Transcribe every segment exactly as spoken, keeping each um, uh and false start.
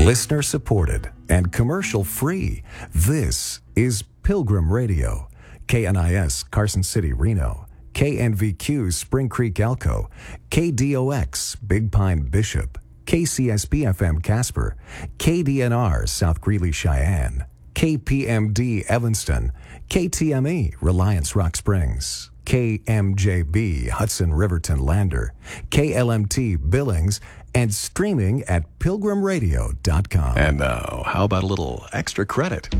Listener supported and commercial free. This is Pilgrim Radio. K N I S Carson City, Reno. K N V Q Spring Creek, Elko. K D O X Big Pine, Bishop. K C S B F M Casper. K D N R South Greeley, Cheyenne. K P M D Evanston. K T M E Reliance Rock Springs. K M J B Hudson Riverton Lander. K L M T Billings. And streaming at pilgrim radio dot com. And now, how about a little extra credit?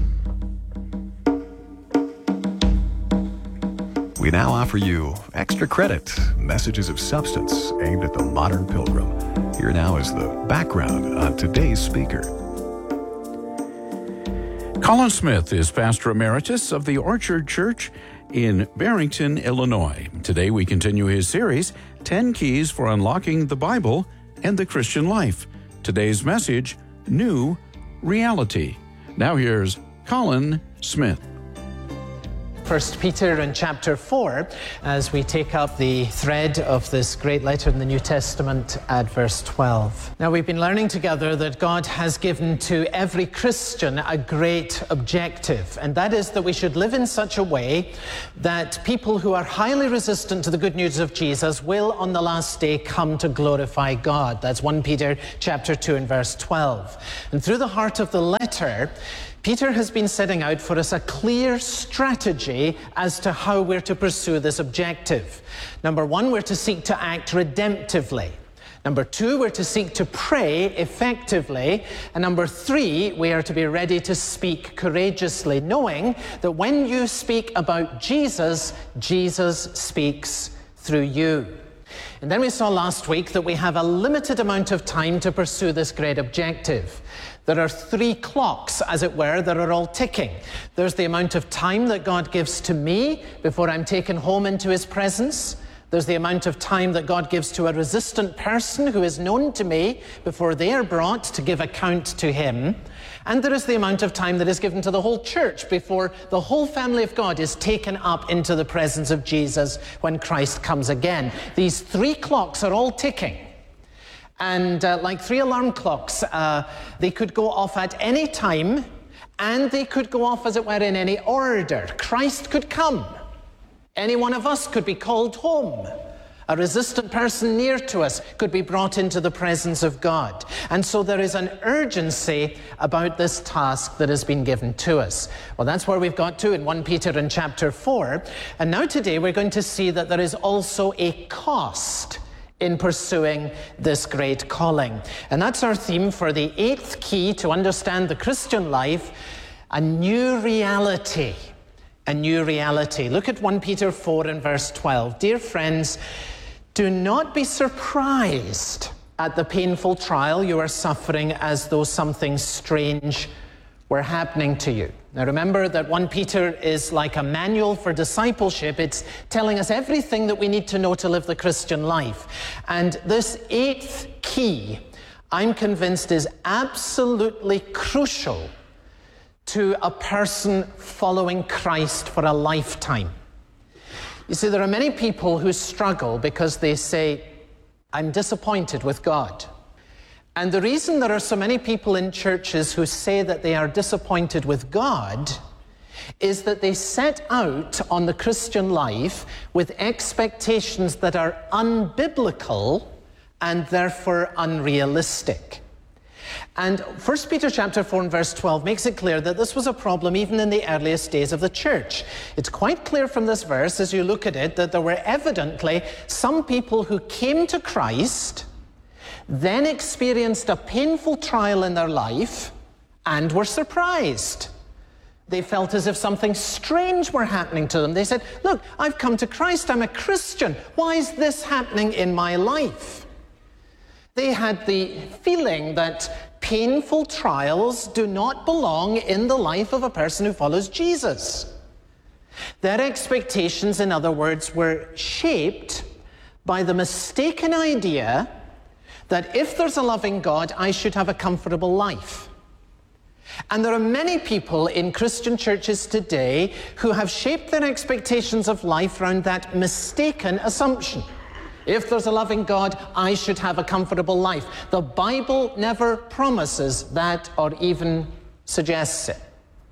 We now offer you extra credit, messages of substance aimed at the modern pilgrim. Here now is the background on today's speaker. Colin Smith is pastor emeritus of the Orchard Church in Barrington, Illinois. Today we continue his series, ten Keys for Unlocking the Bible and the Christian Life. Today's message, New Reality. Now here's Colin Smith. First Peter in chapter four, as we take up the thread of this great letter in the New Testament at verse twelve. Now, we've been learning together that God has given to every Christian a great objective, and that is that we should live in such a way that people who are highly resistant to the good news of Jesus will on the last day come to glorify God. That's First Peter chapter two and verse twelve. And through the heart of the letter, Peter has been setting out for us a clear strategy as to how we're to pursue this objective. Number one, we're to seek to act redemptively. Number two, we're to seek to pray effectively. And number three, we are to be ready to speak courageously, knowing that when you speak about Jesus, Jesus speaks through you. And then we saw last week that we have a limited amount of time to pursue this great objective. There are three clocks, as it were, that are all ticking. There's the amount of time that God gives to me before I'm taken home into his presence. There's the amount of time that God gives to a resistant person who is known to me before they are brought to give account to him. And there is the amount of time that is given to the whole church before the whole family of God is taken up into the presence of Jesus when Christ comes again. These three clocks are all ticking. And uh, like three alarm clocks, uh, they could go off at any time, and they could go off, as it were, in any order. Christ could come. Any one of us could be called home. A resistant person near to us could be brought into the presence of God. And so there is an urgency about this task that has been given to us. Well, that's where we've got to in First Peter in chapter four. And now today we're going to see that there is also a cost in pursuing this great calling. And that's our theme for the eighth key to understand the Christian life, a new reality. A new reality. Look at First Peter four and verse twelve. Dear friends, do not be surprised at the painful trial you are suffering as though something strange were happening to you. Now remember that First Peter is like a manual for discipleship. It's telling us everything that we need to know to live the Christian life. And this eighth key, I'm convinced, is absolutely crucial to a person following Christ for a lifetime. You see, there are many people who struggle because they say, I'm disappointed with God. And the reason there are so many people in churches who say that they are disappointed with God is that they set out on the Christian life with expectations that are unbiblical and therefore unrealistic. And First Peter chapter four and verse twelve makes it clear that this was a problem even in the earliest days of the church. It's quite clear from this verse as you look at it that there were evidently some people who came to Christ, then experienced a painful trial in their life, and were surprised. They felt as if something strange were happening to them. They said, look, I've come to Christ, I'm a Christian. Why is this happening in my life? They had the feeling that painful trials do not belong in the life of a person who follows Jesus. Their expectations, in other words, were shaped by the mistaken idea that if there's a loving God, I should have a comfortable life. And there are many people in Christian churches today who have shaped their expectations of life around that mistaken assumption. If there's a loving God, I should have a comfortable life. The Bible never promises that or even suggests it.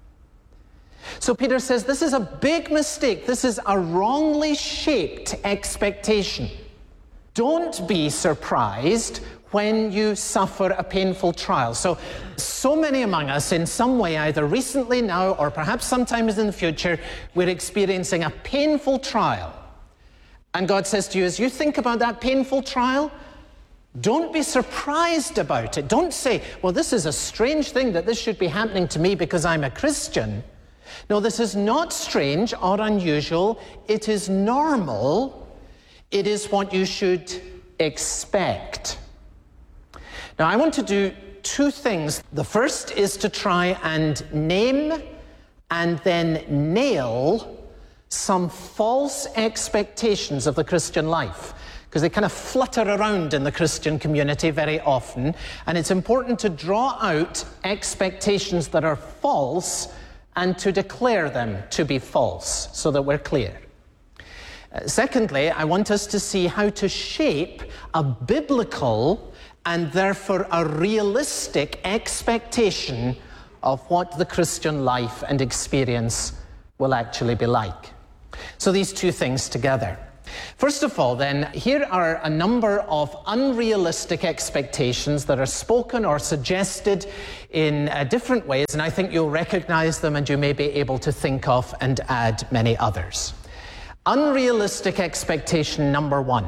So Peter says this is a big mistake. This is a wrongly shaped expectation. Don't be surprised when you suffer a painful trial. So, so many among us in some way, either recently now or perhaps sometimes in the future, we're experiencing a painful trial. And God says to you, as you think about that painful trial, don't be surprised about it. Don't say, well, this is a strange thing that this should be happening to me because I'm a Christian. No, this is not strange or unusual. It is normal. It is what you should expect. Now, I want to do two things. The first is to try and name and then nail some false expectations of the Christian life, because they kind of flutter around in the Christian community very often, and it's important to draw out expectations that are false and to declare them to be false so that we're clear. Uh, secondly, I want us to see how to shape a biblical and therefore a realistic expectation of what the Christian life and experience will actually be like. So these two things together. First of all, then, here are a number of unrealistic expectations that are spoken or suggested in uh, different ways, and I think you'll recognize them and you may be able to think of and add many others. Unrealistic expectation number one.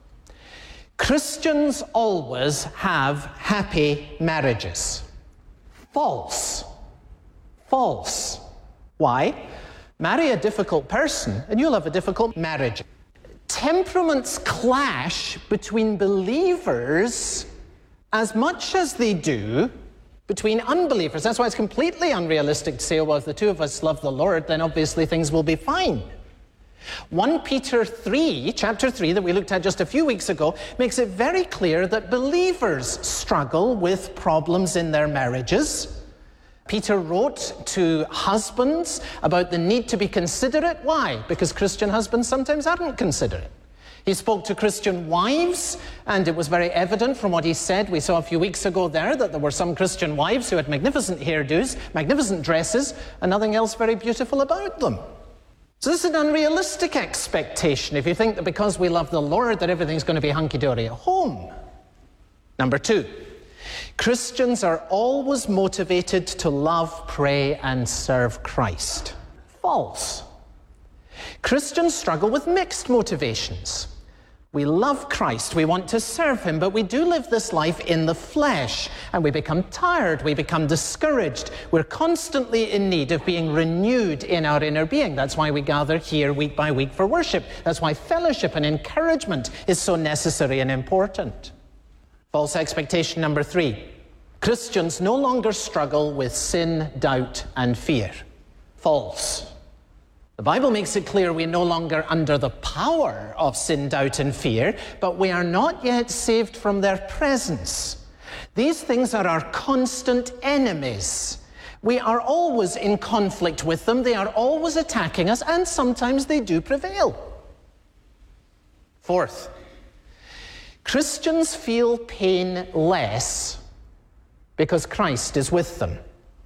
Christians always have happy marriages. False. False. Why? Marry a difficult person and you'll have a difficult marriage. Temperaments clash between believers as much as they do between unbelievers. That's why it's completely unrealistic to say, oh, well, if the two of us love the Lord, then obviously things will be fine. First Peter three, chapter three, that we looked at just a few weeks ago, makes it very clear that believers struggle with problems in their marriages. Peter wrote to husbands about the need to be considerate. Why? Because Christian husbands sometimes aren't considerate. He spoke to Christian wives, and it was very evident from what he said. We saw a few weeks ago there that there were some Christian wives who had magnificent hairdos, magnificent dresses, and nothing else very beautiful about them. So this is an unrealistic expectation if you think that because we love the Lord that everything's going to be hunky-dory at home. Number two. Christians are always motivated to love, pray, and serve Christ. False. Christians struggle with mixed motivations. We love Christ, we want to serve him, but we do live this life in the flesh, and we become tired, we become discouraged. We're constantly in need of being renewed in our inner being. That's why we gather here week by week for worship. That's why fellowship and encouragement is so necessary and important. False expectation number three. Christians no longer struggle with sin, doubt, and fear. False. The Bible makes it clear we're no longer under the power of sin, doubt, and fear, but we are not yet saved from their presence. These things are our constant enemies. We are always in conflict with them. They are always attacking us, and sometimes they do prevail. Fourth. Christians feel pain less because Christ is with them.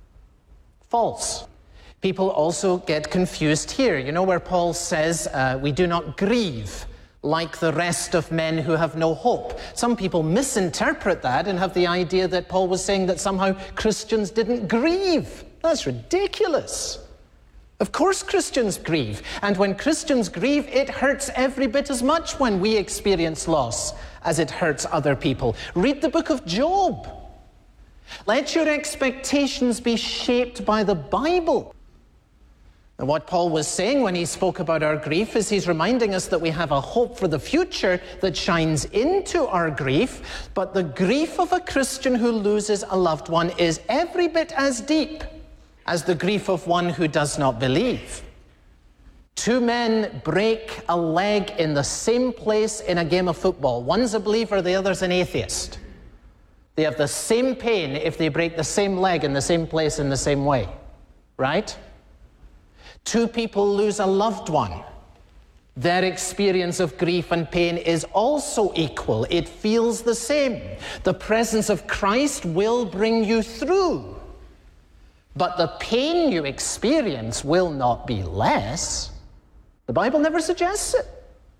False. People also get confused here. You know where Paul says, uh, we do not grieve like the rest of men who have no hope. Some people misinterpret that and have the idea that Paul was saying that somehow Christians didn't grieve. That's ridiculous. Of course Christians grieve, and when Christians grieve, it hurts every bit as much when we experience loss as it hurts other people. Read the book of Job. Let your expectations be shaped by the Bible. And what Paul was saying when he spoke about our grief is he's reminding us that we have a hope for the future that shines into our grief, but the grief of a Christian who loses a loved one is every bit as deep as the grief of one who does not believe. Two men break a leg in the same place in a game of football. One's a believer, the other's an atheist. They have the same pain if they break the same leg in the same place in the same way, right? Two people lose a loved one. Their experience of grief and pain is also equal. It feels the same. The presence of Christ will bring you through. But the pain you experience will not be less. The Bible never suggests it.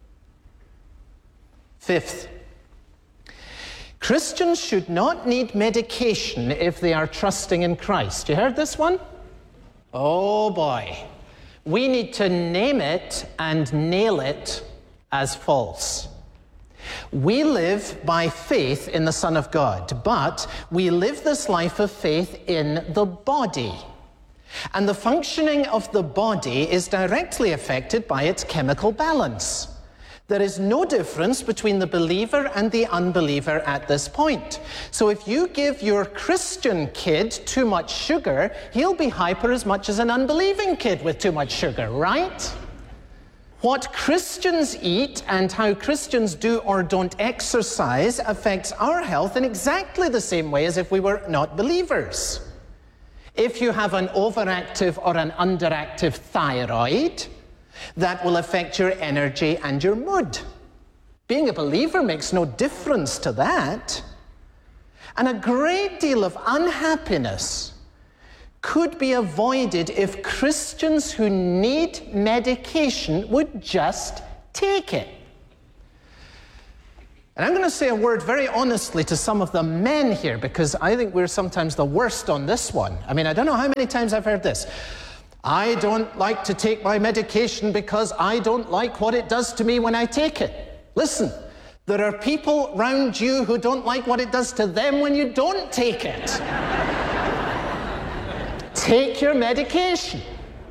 Fifth, Christians should not need medication if they are trusting in Christ. You heard this one? Oh boy. We need to name it and nail it as false. We live by faith in the Son of God, but we live this life of faith in the body. And the functioning of the body is directly affected by its chemical balance. There is no difference between the believer and the unbeliever at this point. So if you give your Christian kid too much sugar, he'll be hyper as much as an unbelieving kid with too much sugar, right? What Christians eat and how Christians do or don't exercise affects our health in exactly the same way as if we were not believers. If you have an overactive or an underactive thyroid, that will affect your energy and your mood. Being a believer makes no difference to that. And a great deal of unhappiness could be avoided if Christians who need medication would just take it. And I'm going to say a word very honestly to some of the men here, because I think we're sometimes the worst on this one. I mean, I don't know how many times I've heard this. I don't like to take my medication because I don't like what it does to me when I take it. Listen, there are people around you who don't like what it does to them when you don't take it. Take your medication.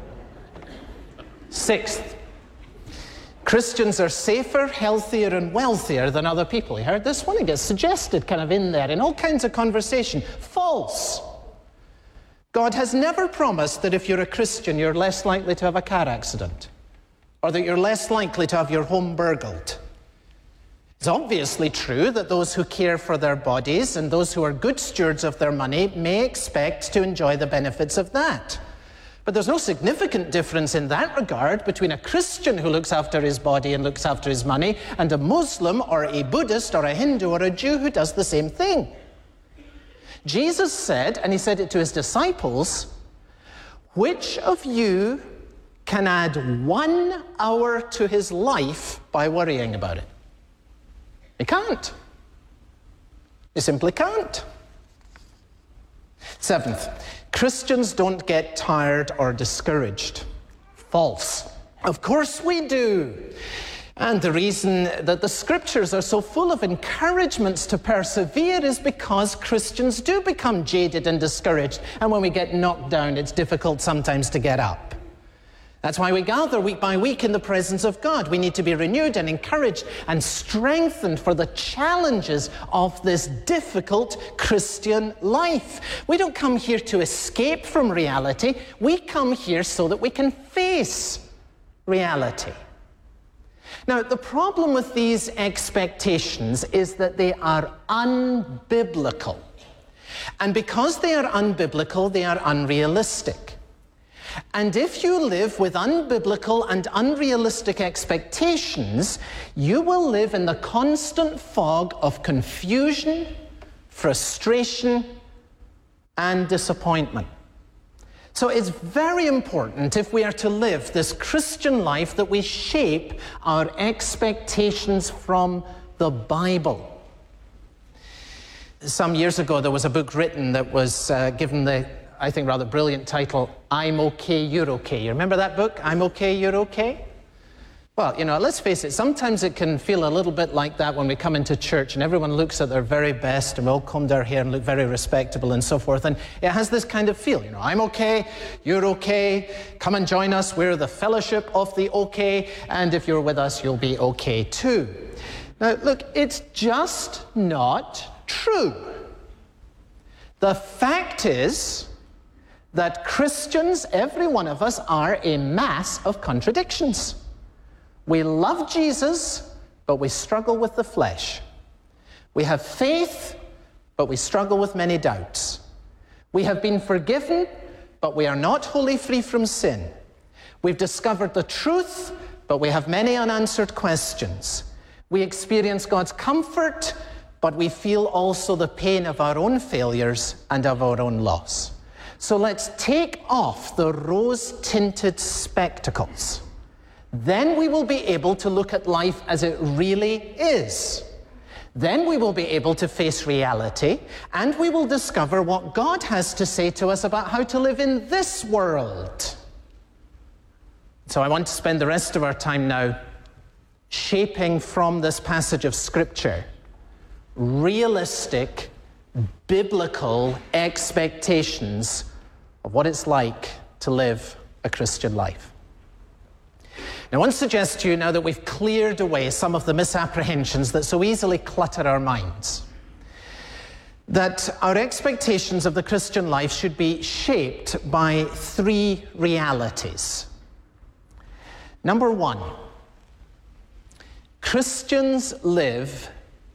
Sixth, Christians are safer, healthier, and wealthier than other people. You heard this one? It gets suggested kind of in there in all kinds of conversation. False. God has never promised that if you're a Christian, you're less likely to have a car accident, or that you're less likely to have your home burgled. It's obviously true that those who care for their bodies and those who are good stewards of their money may expect to enjoy the benefits of that. But there's no significant difference in that regard between a Christian who looks after his body and looks after his money and a Muslim or a Buddhist or a Hindu or a Jew who does the same thing. Jesus said, and he said it to his disciples, which of you can add one hour to his life by worrying about it? You can't. You simply can't. Seventh, Christians don't get tired or discouraged. False. Of course we do. And the reason that the scriptures are so full of encouragements to persevere is because Christians do become jaded and discouraged. And when we get knocked down, it's difficult sometimes to get up. That's why we gather week by week in the presence of God. We need to be renewed and encouraged and strengthened for the challenges of this difficult Christian life. We don't come here to escape from reality. We come here so that we can face reality. Now, the problem with these expectations is that they are unbiblical. And because they are unbiblical, they are unrealistic. And if you live with unbiblical and unrealistic expectations, you will live in the constant fog of confusion, frustration, and disappointment. So it's very important, if we are to live this Christian life, that we shape our expectations from the Bible. Some years ago, there was a book written that was uh, given the, I think, rather brilliant title, I'm Okay, You're Okay. You remember that book, I'm Okay, You're Okay? Well, you know, let's face it, sometimes it can feel a little bit like that when we come into church and everyone looks at their very best and we all comb their hair and look very respectable and so forth. And it has this kind of feel, you know, I'm okay, you're okay, come and join us, we're the fellowship of the okay, and if you're with us, you'll be okay too. Now, look, it's just not true. The fact is that Christians, every one of us, are a mass of contradictions. We love Jesus, but we struggle with the flesh. We have faith, but we struggle with many doubts. We have been forgiven, but we are not wholly free from sin. We've discovered the truth, but we have many unanswered questions. We experience God's comfort, but we feel also the pain of our own failures and of our own loss. So let's take off the rose-tinted spectacles. Then we will be able to look at life as it really is. Then we will be able to face reality, and we will discover what God has to say to us about how to live in this world. So I want to spend the rest of our time now shaping from this passage of Scripture realistic, biblical expectations of what it's like to live a Christian life. Now, I want to suggest to you now that we've cleared away some of the misapprehensions that so easily clutter our minds, that our expectations of the Christian life should be shaped by three realities. Number one, Christians live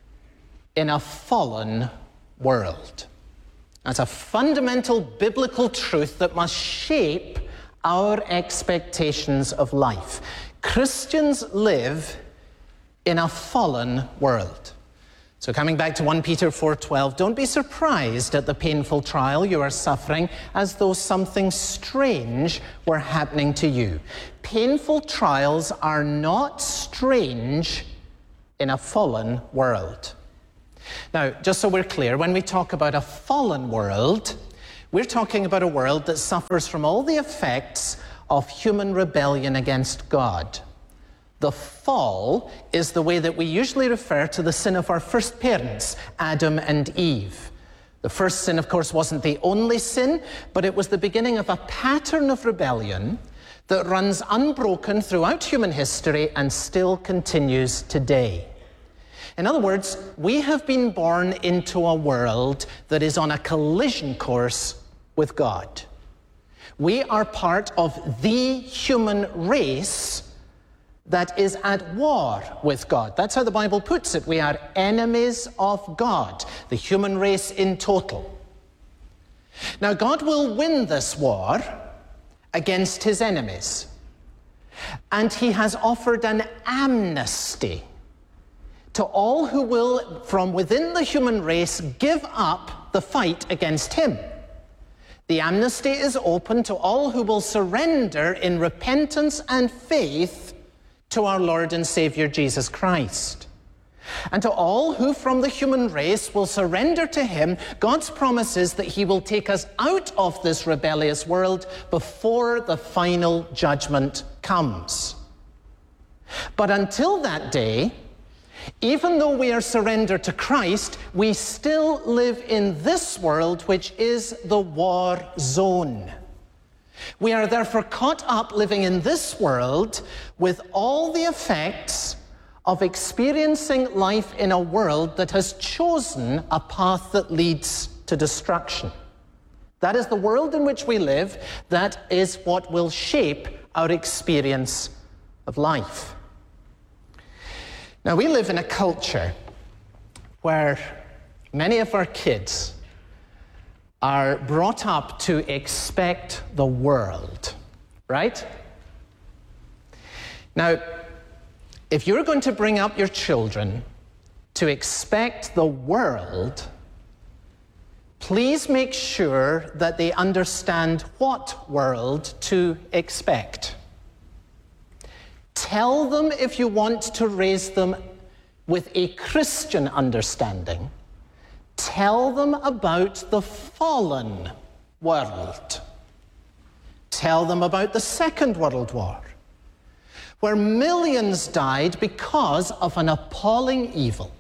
in a fallen world. That's a fundamental biblical truth that must shape our expectations of life. Christians live in a fallen world. So coming back to First Peter four twelve, don't be surprised at the painful trial you are suffering as though something strange were happening to you. Painful trials are not strange in a fallen world. Now, just so we're clear, when we talk about a fallen world, we're talking about a world that suffers from all the effects of human rebellion against God. The fall is the way that we usually refer to the sin of our first parents, Adam and Eve. The first sin, of course, wasn't the only sin, but it was the beginning of a pattern of rebellion that runs unbroken throughout human history and still continues today. In other words, we have been born into a world that is on a collision course with God. We are part of the human race that is at war with God. That's how the Bible puts it. We are enemies of God, the human race in total. Now, God will win this war against his enemies, and he has offered an amnesty to all who will, from within the human race, give up the fight against him. The amnesty is open to all who will surrender in repentance and faith to our Lord and Savior Jesus Christ. And to all who from the human race will surrender to him, God's promise is that he will take us out of this rebellious world before the final judgment comes. But until that day, even though we are surrendered to Christ, we still live in this world, which is the war zone. We are therefore caught up living in this world with all the effects of experiencing life in a world that has chosen a path that leads to destruction. That is the world in which we live. That is what will shape our experience of life. Now, we live in a culture where many of our kids are brought up to expect the world, right? Now, if you're going to bring up your children to expect the world, please make sure that they understand what world to expect. Tell them, if you want to raise them with a Christian understanding, tell them about the fallen world. Tell them about the Second World War, where millions died because of an appalling evil.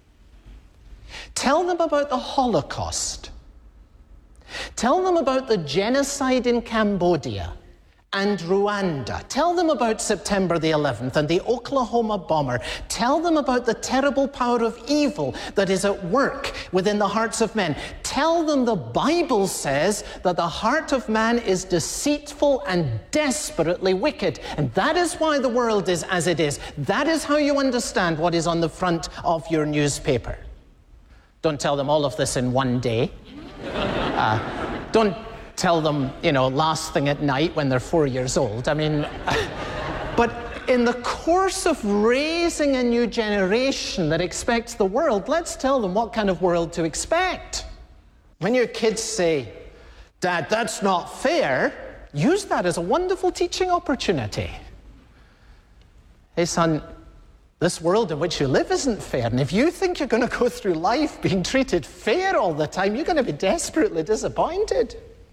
Tell them about the Holocaust. Tell them about the genocide in Cambodia and Rwanda. Tell them about September the eleventh and the Oklahoma bomber. Tell them about the terrible power of evil that is at work within the hearts of men. Tell them the Bible says that the heart of man is deceitful and desperately wicked, and that is why the world is as it is. That is how you understand what is on the front of your newspaper. Don't tell them all of this in one day. Uh, don't tell them, you know, last thing at night when they're four years old. I mean, but in the course of raising a new generation that expects the world, let's tell them what kind of world to expect. When your kids say, "Dad, that's not fair," use that as a wonderful teaching opportunity. Hey, son, this world in which you live isn't fair, and if you think you're going to go through life being treated fair all the time, you're going to be desperately disappointed.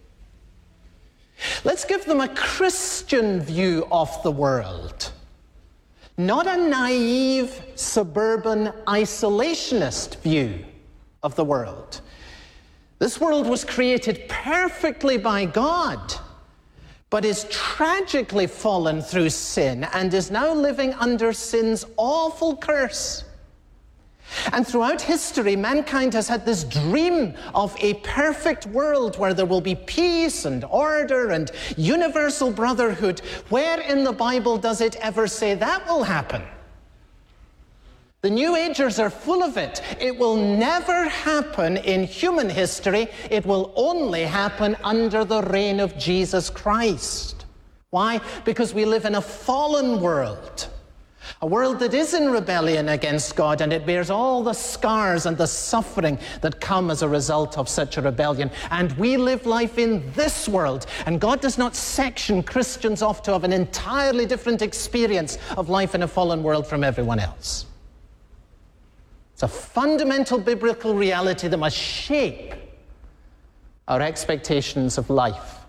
Let's give them a Christian view of the world, not a naive, suburban, isolationist view of the world. This world was created perfectly by God, but is tragically fallen through sin and is now living under sin's awful curse. And throughout history, mankind has had this dream of a perfect world where there will be peace and order and universal brotherhood. Where in the Bible does it ever say that will happen? The New Agers are full of it. It will never happen in human history. It will only happen under the reign of Jesus Christ. Why? Because we live in a fallen world. A world that is in rebellion against God, and it bears all the scars and the suffering that come as a result of such a rebellion. And we live life in this world, and God does not section Christians off to have an entirely different experience of life in a fallen world from everyone else. It's a fundamental biblical reality that must shape our expectations of life